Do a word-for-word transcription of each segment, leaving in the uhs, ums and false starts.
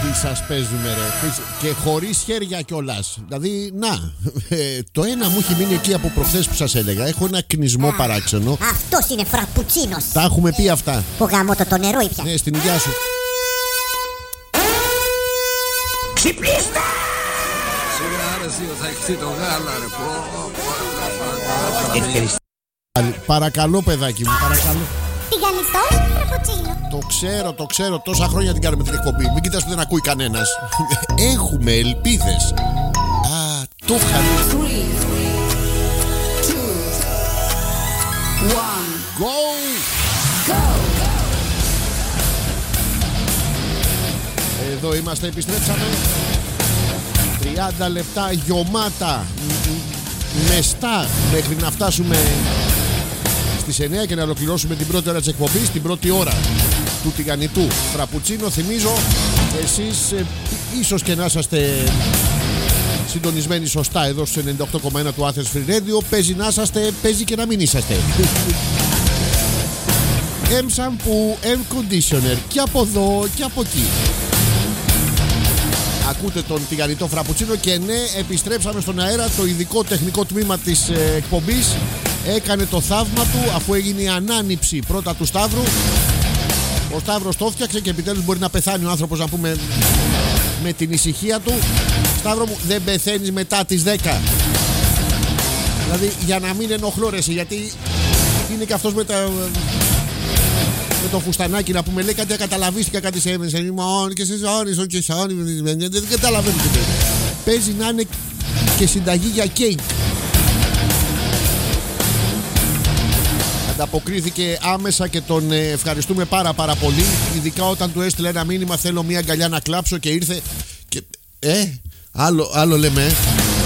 Τι σας παίζουμε ρε. Και χωρίς χέρια κιόλας. Δηλαδή, να, ε, το ένα μου έχει μείνει εκεί από προχθές που σας έλεγα. Έχω ένα κνισμό παράξενο. Αυτός είναι φραπουτσίνος. Τα έχουμε πει αυτά. Που γάμο το, το νερό ήπια. Ναι, στην υγειά σου. Ξυπνήστε! Σιγά ρε εσύ, θα έχεις το γάλα ρε. Παρακαλώ παιδάκι μου, παρακαλώ. Τηγανιτός ή φραπουτσίνο? Το ξέρω, το ξέρω, τόσα χρόνια την κάνουμε την εκπομπή. Μην κοιτάς που δεν ακούει κανένας. Έχουμε ελπίδες. Α, το είχα. Go! Εδώ είμαστε, επιστρέψαμε. τριάντα λεπτά γιωμάτα, μεστά, μέχρι να φτάσουμε στις εννιά και να ολοκληρώσουμε την πρώτη ώρα της εκπομπής, την πρώτη ώρα του τηγανιτού φραπουτσίνο. Θυμίζω, εσείς ε, ίσως και να είσαστε συντονισμένοι σωστά εδώ στους ενενήντα οκτώ κόμμα ένα του Athens Free Radio. Παίζει να είσαστε, παίζει και να μην είσαστε. M shampoo, M conditioner, και από εδώ και από εκεί. Ακούτε τον τηγανιτό φραπουτσίνο και ναι, επιστρέψαμε στον αέρα. Το ειδικό τεχνικό τμήμα της ε, εκπομπής έκανε το θαύμα του, αφού έγινε η ανάνυψη πρώτα του Σταύρου. Ο Σταύρος το φτιάξε και επιτέλους μπορεί να πεθάνει ο άνθρωπος, να πούμε, με την ησυχία του. Σταύρο μου, δεν πεθαίνεις μετά τις δέκα. Δηλαδή για να μην ενοχλώ ρε εσύ, γιατί είναι και αυτός με τα... με το φουστανάκι να πούμε, λέει κάτι ακαταλαβίστηκα, κάτι σε έμεσα. Είμαι και σε ζώνης, και σε όνει. Δεν καταλαβαίνω τι παίζει. Παίζει να είναι και συνταγή για κέικ. Ανταποκρίθηκε άμεσα και τον ευχαριστούμε πάρα πάρα πολύ. Ειδικά όταν του έστειλε ένα μήνυμα, θέλω μια αγκαλιά να κλάψω, και ήρθε. Και... Ε, άλλο, άλλο λέμε. Ε.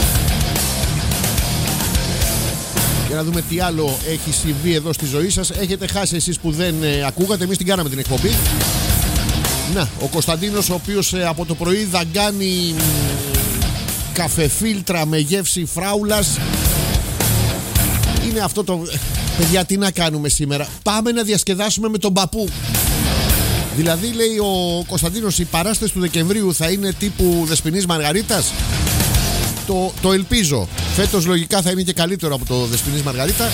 Για να δούμε τι άλλο έχει συμβεί εδώ στη ζωή σας. Έχετε χάσει εσείς που δεν ε, ακούγατε. Εμείς την κάναμε την εκπομπή. Να, ο Κωνσταντίνος, ο οποίος ε, από το πρωί δαγκάνει καφεφίλτρα με γεύση φράουλας. Είναι αυτό το... Παιδιά, τι να κάνουμε σήμερα? Πάμε να διασκεδάσουμε με τον παππού. Δηλαδή, λέει ο Κωνσταντίνος, η παράσταση του Δεκεμβρίου θα είναι τύπου Δεσποινής Μαργαρίτας. Το, το ελπίζω. Φέτος λογικά θα είναι και καλύτερο από το Δεσποινής Μαργαρίτα.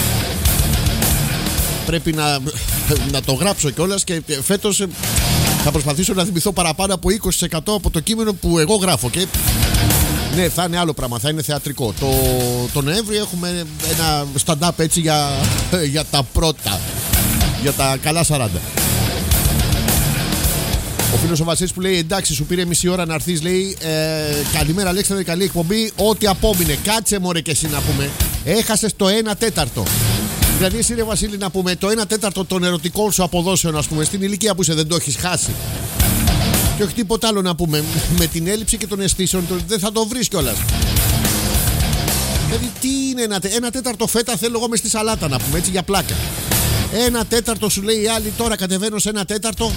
Πρέπει να, να το γράψω κιόλας, και φέτος θα προσπαθήσω να θυμηθώ παραπάνω από είκοσι τοις εκατό από το κείμενο που εγώ γράφω. Και ναι, θα είναι άλλο πράγμα, θα είναι θεατρικό. Το, το Νοέμβριο έχουμε ένα stand-up έτσι για, για τα πρώτα, για τα καλά σαράντα. Ο φίλος ο Βασίλης που λέει, εντάξει, σου πήρε μισή ώρα να έρθεις, λέει, ε, καλημέρα Αλέξανδρε, καλή εκπομπή. Ό,τι απόμεινε, κάτσε μωρέ και εσύ να πούμε. Έχασες το ένα τέταρτο. Δηλαδή εσύ ρε Βασίλη, να πούμε, το ένα τέταρτο των ερωτικών σου αποδόσεων, ας πούμε, στην ηλικία που είσαι, δεν το έχεις χάσει. Και όχι τίποτα άλλο να πούμε. Με την έλλειψη και των αισθήσεων δεν θα το βρεις κιόλας. Δηλαδή τι είναι ένα, ένα τέταρτο φέτα θέλω εγώ μες στη σαλάτα, να πούμε, έτσι για πλάκα. Ένα τέταρτο σου λέει η άλλη, τώρα κατεβαίνω σε ένα τέταρτο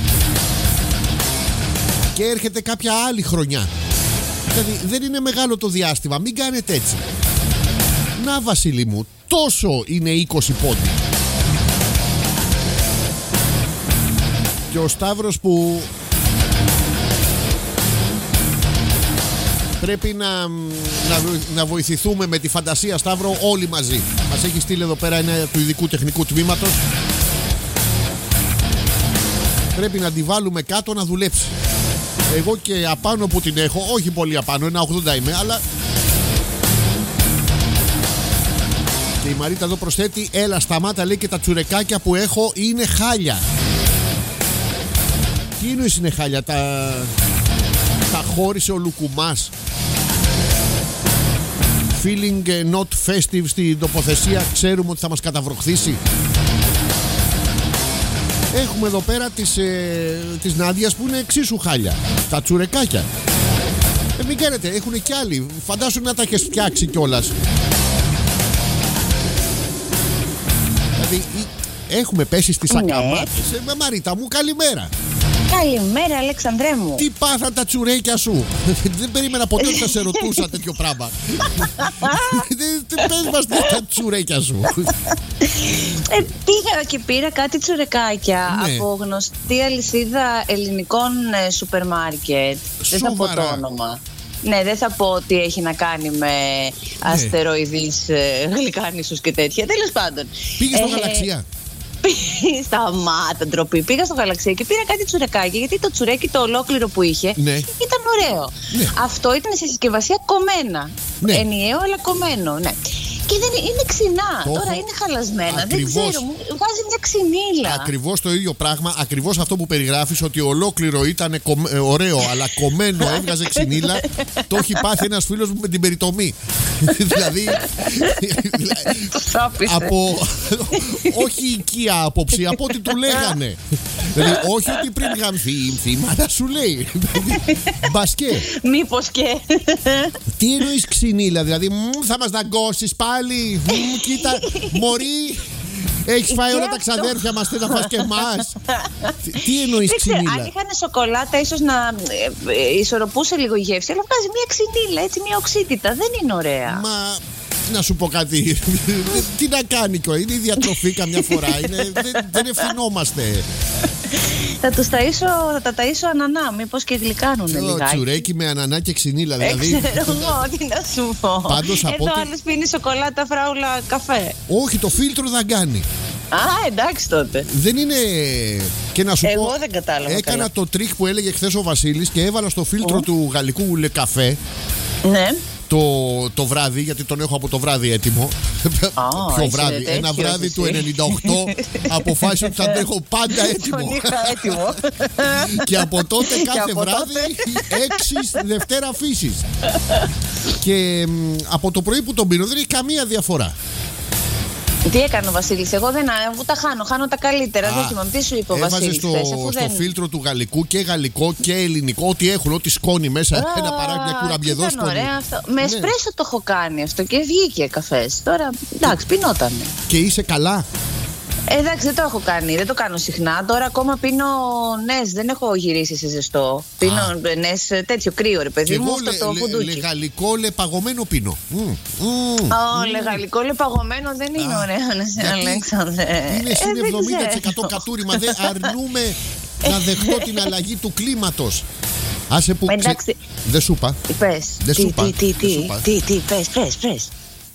και έρχεται κάποια άλλη χρονιά. Δηλαδή δεν είναι μεγάλο το διάστημα, μην κάνετε έτσι. Να Βασίλη μου, τόσο είναι είκοσι πόντι. Και ο Σταύρος που πρέπει να, να, να βοηθηθούμε με τη φαντασία, Σταύρο, όλοι μαζί. Μας έχει στείλει εδώ πέρα ένα του ειδικού τεχνικού τμήματος. Πρέπει να τη βάλουμε κάτω να δουλέψει. Εγώ και απάνω που την έχω, όχι πολύ απάνω, ένα ογδόντα είμαι, αλλά... Και η Μαρίτα εδώ προσθέτει, έλα σταμάτα, λέει, και τα τσουρεκάκια που έχω είναι χάλια. Τι εννοείς είναι χάλια? Τα, τα χώρισε ο Λουκουμάς. Feeling not festive στην τοποθεσία. Ξέρουμε ότι θα μας καταβροχθήσει. Έχουμε εδώ πέρα της, ε, της Νάντιας που είναι εξίσου χάλια. Τα τσουρεκάκια. Ε, μην κάνετε, έχουν κι άλλοι. Φαντάσου να τα έχεις φτιάξει κιόλας. Δηλαδή έχουμε πέσει στις ακαμάτες. Ε, Μαρίτα μου, καλημέρα. Καλημέρα, Αλεξανδρέ μου. Τι πάθαν τα τσουρέκια σου? Δεν περίμενα ποτέ ότι θα σε ρωτούσα τέτοιο πράγμα. Πες μας τα τσουρέκια σου. ε, Πήγα και πήρα κάτι τσουρεκάκια, ναι, από γνωστή αλυσίδα ελληνικών ε, σούπερ μάρκετ. Δεν θα πω το όνομα. Ναι, δεν θα πω ότι έχει να κάνει με ναι. αστεροειδείς ε, γλυκάνισσους και τέτοια. Τέλος πάντων. Πήγες στο ε, Γαλαξία? Σταμάτα, ντροπή. Πήγα στο Γαλαξία και πήρα κάτι τσουρεκάκι, γιατί το τσουρέκι το ολόκληρο που είχε, ναι, ήταν ωραίο. Ναι. Αυτό ήταν σε συσκευασία κομμένα. Ναι. Ενιαίο, αλλά κομμένο. Ναι. Και δεν είναι ξινά. Το Τώρα έχω... είναι χαλασμένα. Ακριβώς... Δεν ξέρω, μου βγάζει μια ξυνήλα. Ακριβώς το ίδιο πράγμα. Ακριβώς αυτό που περιγράφεις, ότι ολόκληρο ήταν κομ... ε, ωραίο, αλλά κομμένο έβγαζε ξυνήλα. Το έχει πάθει ένας φίλος μου με την περιτομή. Δηλαδή. από. Όχι οικία άποψη, από ό,τι του λέγανε. Δηλαδή, όχι ότι πριν γαμθεί η θύματα σου λέει. Μπασκέ. Μήπως και. Τι εννοείς ξυνήλα, δηλαδή, θα μας δαγκώσεις πάλι? Μ, κοίτα, μωρή, έχεις φάει όλα τα ξαδέρφια μας, θες να φας και εμάς? Τι εννοείς ξυνήλα? Αν είχαν σοκολάτα ίσως να ε, ισορροπούσε λίγο η γεύση, αλλά βγάζει μια ξυνήλα, έτσι, μια οξύτητα. Δεν είναι ωραία. Μα να σου πω κάτι. Τι να κάνει κιόλας, είναι η διατροφή καμιά φορά. Είναι, δεν, δεν ευθυνόμαστε. Θα τους ταΐσω, θα τα ταΐσω ανανά, μήπως και γλυκάνουνε λιγάκι. Τσουρέκι με ανανά και ξυνήλα, δηλαδή. Δεν ξέρω εγώ τι να σου πω. Πάντως, Εδώ ότι... άλλος πίνει σοκολάτα, φράουλα, καφέ. Όχι, το φίλτρο δεν κάνει. Α, εντάξει τότε. Δεν είναι. Και να σου εγώ πω, δεν κατάλαβα. Έκανα καλά. το τρίκ που έλεγε χθες ο Βασίλης και έβαλα στο φίλτρο mm. του γαλλικού λεκαφέ. Ναι. Το, το βράδυ, γιατί τον έχω από το βράδυ έτοιμο. Oh, Ποιο βράδυ? Ένα βράδυ του ενενήντα οκτώ αποφάσισα ότι θα τον έχω πάντα έτοιμο. Τον είχα έτοιμο. Και από τότε κάθε από βράδυ τότε... έξι Δευτέρα φύσης. Και από το πρωί που τον πίνω δεν έχει καμία διαφορά. Τι έκανε ο Βασίλης? Εγώ δεν εγώ τα χάνω, χάνω τα καλύτερα. Δεν θυμάμαι τι σου είπε ο Βασίλης. Έβαζε στο, στο δεν... φίλτρο του γαλλικού και γαλλικό και ελληνικό, ό,τι έχουν, ό,τι σκόνη μέσα. Oh, ένα παράδειγμα, μια κουραμπιεδό σκόνη. Ωραία αυτό. Με εσπρέσο το έχω κάνει αυτό και βγήκε καφές. Τώρα εντάξει, πεινότανε. Και είσαι καλά? Ε, εντάξει, δεν το έχω κάνει, δεν το κάνω συχνά. Τώρα ακόμα πίνω νες, δεν έχω γυρίσει σε ζεστό. Πίνω νες τέτοιο κρύο, ρε παιδί μου, αυτό το φουντούκι. Και εγώ λεγαλικό λεπαγωμένο πίνω. Ω, λεγαλικό λεπαγωμένο δεν είναι ωραίο να σε Αλέξανδρε. Είναι συν εβδομήντα τοις εκατό κατούριμα, δεν αρνούμε να δεχτώ την αλλαγή του κλίματος. Άσε που ξε... Δεν σου είπα. Πες, τι, τι, τι, τι, τι, πες, πες, πες.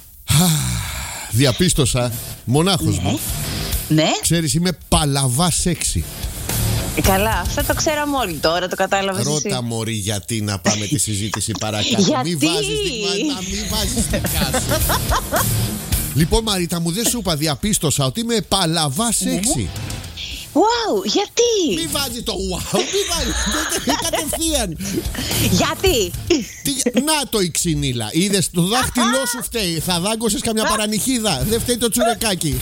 Διαπίστωσα, μονάχος μου. Ναι. Ξέρεις, είμαι παλαβά σεξι. Καλά, αυτό το ξέραμε όλοι τώρα, το κατάλαβες εσύ. Ρώτα μωρή γιατί να πάμε τη συζήτηση παρακάτω. Γιατί? Μη βάζεις την, μη βάζεις την κάση. Λοιπόν Μαρίτα μου, δεν σου είπα, διαπίστωσα ότι είμαι παλαβά σεξι. Wow, γιατί? Μη βάζει το wow, μη βάζει, κατευθείαν. Γιατί? Να το η ξυνήλα, είδες, το δάχτυλό σου φταίει. Θα δάγκωσες καμιά παρανυχίδα, δεν φταίει το τσουρεκάκι.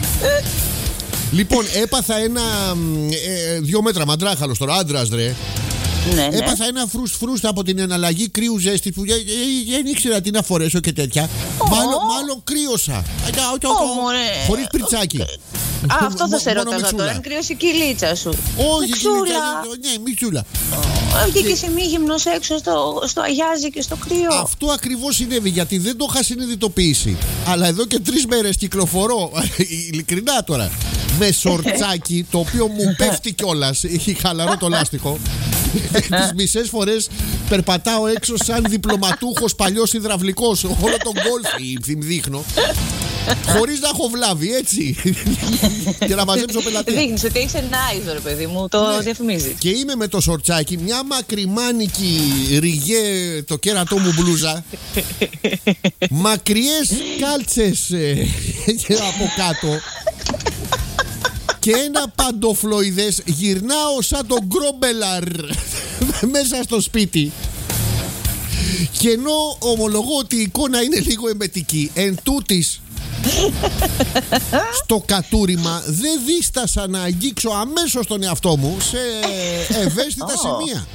Λοιπόν, έπαθα ένα ε, δύο μέτρα μαντράχαλος τώρα, άντρας ρε. Ναι, ναι. Έπαθα ένα φρούστ φρούστ από την εναλλαγή κρύου ζέστη που δεν ήξερα τι να φορέσω και τέτοια. Oh. Μάλλον, μάλλον κρύωσα. Oh, χωρίς πριτσάκι. Α, αυτό θα σε ρώταγα τώρα, αν κρύωσε η κυλίτσα σου. Όχι, κυλίτσα, ναι, μιτσούλα. Βγήκε σε μη γυμνός έξω στο, στο αγιάζι και στο κρύο. Αυτό ακριβώς συνέβη, γιατί δεν το είχα συνειδητοποιήσει. Αλλά εδώ και τρεις μέρες κυκλοφορώ, ειλικρινά τώρα, με σορτσάκι, το οποίο μου πέφτει κιόλας. Έχει χαλαρό το λάστιχο. Τις μισές φορές περπατάω έξω σαν διπλωματούχος παλιός υδραυλικός. Όλο τον γκολφ δείχνω, χωρίς να έχω βλάβει, έτσι. Για να μαζέψω πελατεία. Δείχνεις ότι είσαι nice, ρε παιδί μου, το ναι. διαφημίζεις. Και είμαι με το σορτσάκι, μια μακριμάνικη ριγέ, το κέρατό μου μπλούζα, μακριές κάλτσες ε, από κάτω και ένα παντοφλοειδές. Γυρνάω σαν τον Γκρόμπελαρ μέσα στο σπίτι. Και ενώ ομολογώ ότι η εικόνα είναι λίγο εμετική, εν τούτης στο κατούριμα δεν δίστασα να αγγίξω αμέσως τον εαυτό μου σε ευαίσθητα oh. σημεία.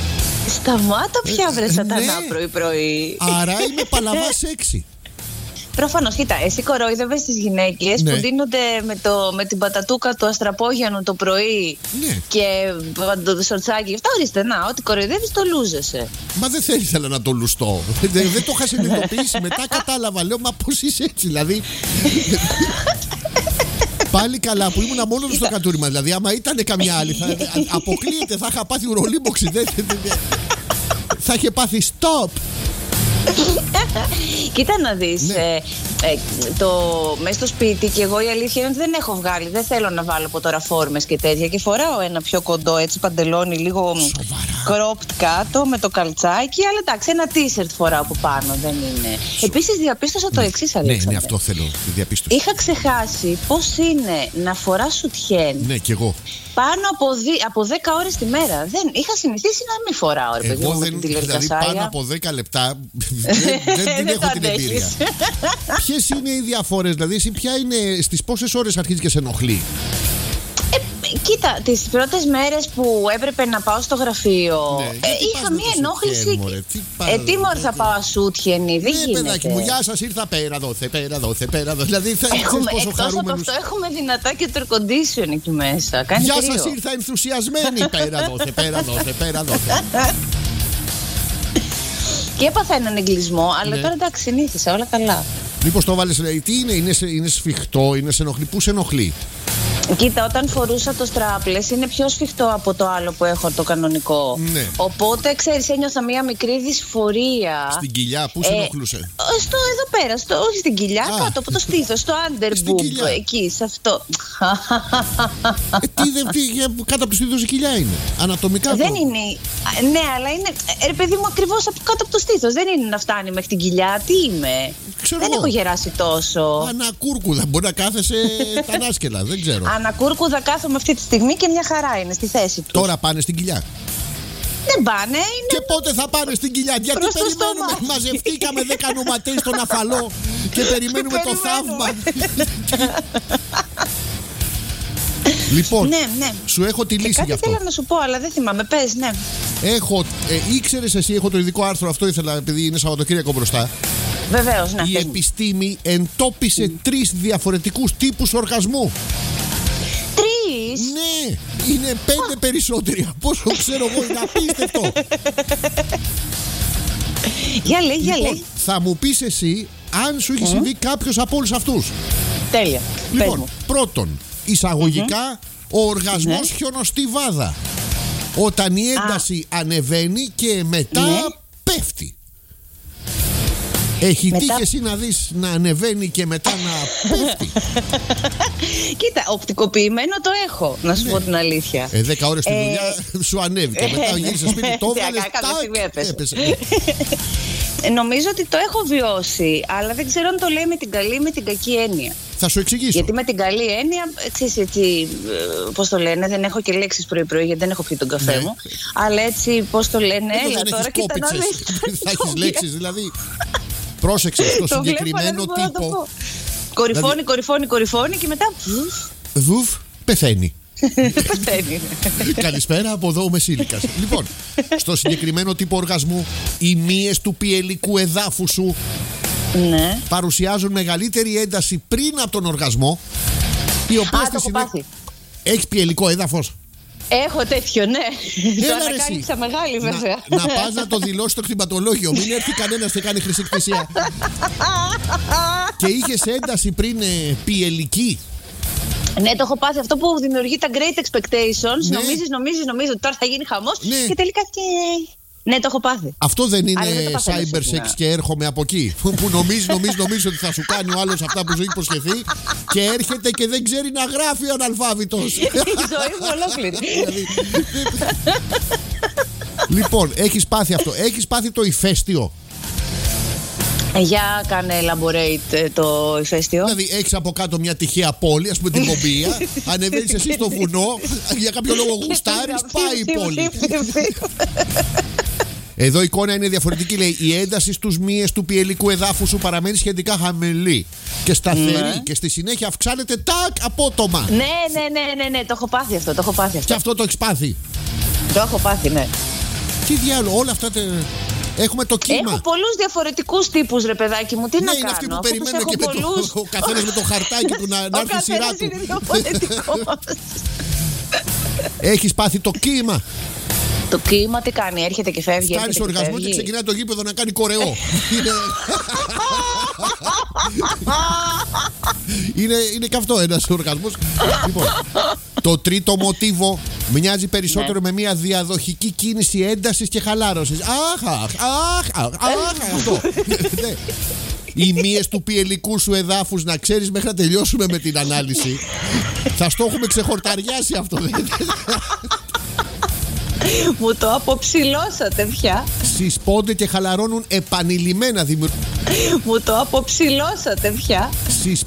Σταμάτα πια βρε σατανά ναι. πρωί πρωί. Άρα είμαι παλαβά σεξι. Προφανώς, κοίτα, εσύ κορόιδευες τις γυναίκες ναι. που ντύνονται με, το, με την πατατούκα του αστραπόγιανου το πρωί ναι. και το σορτσάκι. Αυτά ορίστε, να, ό,τι κοροϊδεύεις το λούζεσαι. Μα δεν θα ήθελα να το λουστώ. δεν, δεν το είχα συνειδητοποιήσει. Μετά κατάλαβα, λέω, μα πώς είσαι έτσι, δηλαδή. Πάλι καλά που ήμουν μόνος στο κατούριμα. Δηλαδή, άμα ήταν καμιά άλλη, θα, αποκλείεται, θα είχα πάθει ουρολίμωξη. Θα είχε πάθει stop. Κοίτα να δεις, ναι. ε, ε, το, μέσα στο σπίτι και εγώ η αλήθεια είναι ότι δεν έχω βγάλει, δεν θέλω να βάλω από τώρα φόρμες και τέτοια και φοράω ένα πιο κοντό έτσι παντελόνι λίγο cropped κάτω με το καλτσάκι, αλλά εντάξει ένα t-shirt φοράω από πάνω, δεν είναι. Επίσης διαπίστωσα το εξής, Αλέξανδρε. Ναι, ναι, αυτό θέλω, τη διαπίστωση. Είχα ξεχάσει πώς είναι να φοράς σουτιέν. Ναι, κι εγώ. Πάνω από, δι, από δέκα ώρες τη μέρα. Δεν, είχα συνηθίσει να μην φοράω, ρε παιδί μου, με την δηλαδή πάνω από δέκα λεπτά δεν, δεν την έχω την εμπειρία. Ποιες είναι οι διαφορές, δηλαδή εσύ ποια είναι, στις πόσες ώρες αρχίζει και σε ενοχλεί? Ε, κοίτα, τις πρώτες μέρες που έπρεπε να πάω στο γραφείο, ναι, ε, είχα μία ενόχληση. Μωρέ, τι ε, τι μωρέ θα πάω ασούτιενη, δεν ναι, γίνεται. Παιδάκι μου, γεια σας, ήρθα πέρα δόθε, πέρα δόθε, πέρα δόθε. Δηλαδή θα έχουμε, πόσο εκτός χαρούμενους. από αυτό έχουμε δυνατά και το air condition εκεί μέσα. Κάνει γεια κρύο. σας, ήρθα ενθουσιασμένη, πέρα δόθε, πέρα δόθε, πέρα δόθε. Και έπαθα έναν εγκλισμό, αλλά ναι. τώρα εντάξει, συνήθισα, όλα καλά. Μήπως το βάλες, τι είναι, είναι, είναι σφιχτό, είναι σε ενοχλεί, πού σε ενοχλεί? Κοίτα, όταν φορούσα το strapless είναι πιο σφιχτό από το άλλο που έχω, το κανονικό. Ναι. Οπότε, ξέρεις, ένιωθα μία μικρή δυσφορία. Στην κοιλιά, πού σε ε, ενοχλούσε? Στο εδώ πέρα, στο, όχι στην κοιλιά, Α. κάτω από το στήθος, στο underboob, εκεί, σε αυτό. ε, τι, δε, τι, κάτω από το στήθος η κοιλιά είναι, ανατομικά. Δεν το... είναι, ναι, αλλά είναι, ρε παιδί μου, ακριβώς από κάτω από το στήθος. Δεν είναι να φτάνει μέχρι την κοιλιά, τι είμαι. Ξέρω δεν εγώ. έχω γεράσει τόσο. Ανακούρκουδα, μπορεί να κάθεσαι τα νάσκελα, δεν ξέρω. Ανακούρκουδα κάθομαι αυτή τη στιγμή και μια χαρά είναι στη θέση του. Τώρα πάνε στην κοιλιά. Δεν πάνε, είναι. Και πότε θα πάνε στην κοιλιά? Γιατί προς το περιμένουμε, στόμα. μαζευτήκαμε δέκα νοματέοι στον αφαλό και περιμένουμε το θαύμα. Λοιπόν, ναι, ναι. σου έχω τη λύση κάτι γι' αυτό. Θέλω να σου πω, αλλά δεν θυμάμαι. Πες, ναι. Έχω, ε, ήξερες εσύ, έχω το ειδικό άρθρο, αυτό ήθελα επειδή είναι Σαββατοκύριακο μπροστά. Βεβαίως, ναι. Η επιστήμη εντόπισε mm. τρεις διαφορετικούς τύπους οργασμού. Τρεις? Ναι, είναι πέντε oh. περισσότεροι από όσο ξέρω εγώ, είναι απίστευτο. Για λέει, για λοιπόν, λέει. θα μου πεις εσύ αν σου έχει mm. συμβεί κάποιος από όλους αυτούς. Τέλεια. Λοιπόν, πρώτον, εισαγωγικά, mm-hmm. ο οργασμός ναι. χιονοστιβάδα. Όταν η ένταση ah. ανεβαίνει και μετά ναι. πέφτει. Έχει μετά... τύχει εσύ να δεις να ανεβαίνει και μετά να πέφτει? Κοίτα, οπτικοποιημένο το έχω, να σου ναι. πω την αλήθεια. Ε, δέκα ώρες στη ε... δουλειά σου ανέβει και μετά γύρισες σπίτι, το έβγαλες, τάκ, έπεσε. Νομίζω ότι το έχω βιώσει, αλλά δεν ξέρω αν το λέει με την καλή ή με την κακή έννοια. Θα σου εξηγήσω. Γιατί με την καλή έννοια, ξέρεις έτσι, πώς το λένε, δεν έχω και λέξεις πρωί-πρωί γιατί δεν έχω πιει τον καφέ ναι. μου. Αλλά έτσι, πώς το λένε, εδώ έλα δεν τώρα και τα νόμια. Θα έχεις λέξεις δηλαδή. Πρόσεξε στο συγκεκριμένο τύπο. Κορυφώνει, δηλαδή... κορυφώνει, κορυφώνει και μετά. Βουφ, πεθαίνει. Πεθαίνει. Καλησπέρα από εδώ ο Μεσήλικας. Λοιπόν, στο συγκεκριμένο τύπο οργασμού, οι μύες του πιελικού εδάφου σου ναι. παρουσιάζουν μεγαλύτερη ένταση πριν από τον οργασμό. Οι οποίες Α, το έχω πάθει. Έχεις πιελικό έδαφος? Έχω τέτοιο, ναι. Έλα, το ανακάλυψα μεγάλη βέβαια. Να, να πας να το δηλώσεις στο κτηματολόγιο. Μην έρθει κανένας και κάνει χρυσή κτησία. Και είχες ένταση πριν ε, πιελική? Ναι, το έχω πάθει. Αυτό που δημιουργεί τα great expectations. Ναι. Νομίζεις, νομίζεις, νομίζεις ότι τώρα θα γίνει χαμός ναι. και τελικά και... Ναι, το έχω πάθει. Αυτό δεν είναι δεν cyber sex και έρχομαι από εκεί? Που νομίζει, νομίζει, νομίζει ότι θα σου κάνει ο άλλος αυτά που σου έχει υποσχεθεί και έρχεται και δεν ξέρει να γράφει ο αναλφάβητος. Η ζωή μου ολόκληρη. Λοιπόν, έχεις πάθει αυτό. Έχεις πάθει το ηφαίστειο? Για κάνε elaborate το ηφαίστειο. Δηλαδή έχεις από κάτω μια τυχαία πόλη, ας πούμε την Πομπία. Ανεβαίνεις εσύ στο βουνό, για κάποιο λόγο γουστάρεις, πάει η πόλη. Εδώ η εικόνα είναι διαφορετική. Λέει η ένταση στους μύες του πιελικού εδάφου σου παραμένει σχετικά χαμηλή και σταθερή ναι. και στη συνέχεια αυξάνεται τάκ απότομα. Ναι, ναι, ναι, ναι, ναι, το έχω πάθει αυτό, το έχω πάθει αυτό. Και αυτό το έχεις πάθει? Το έχω πάθει, ναι. Τι διάλογο, όλα αυτά τε... Έχουμε το κύμα. Έχω πολλούς διαφορετικούς τύπους, ρε παιδάκι μου. Τι ναι, να είναι κάνω. αυτοί που περιμένουν και πολλούς... το, ο καθένας με το χαρτάκι του να, να έρθει η σειρά του. Είναι διαφορετικός. Έχεις πάθει το κύμα. Το κύμα τι κάνει, έρχεται και φεύγει. Κάνει οργασμό και ξεκινάει το γήπεδο να κάνει κορεό. είναι... είναι, είναι και αυτό ένας οργασμός. Λοιπόν, το τρίτο μοτίβο μοιάζει περισσότερο ναι. με μια διαδοχική κίνηση έντασης και χαλάρωσης. Αχ, αχ, αχ, αχ, αχ, αυτό. Οι μύες του πιελικού σου εδάφους, να ξέρεις, μέχρι να τελειώσουμε με την ανάλυση, θα στο έχουμε ξεχορταριάσει αυτό. Μου το αποψηλώσατε πια. Συσπώνται και χαλαρώνουν επανειλημμένα δημιουργικά. Μου το αποψηλώσατε πια.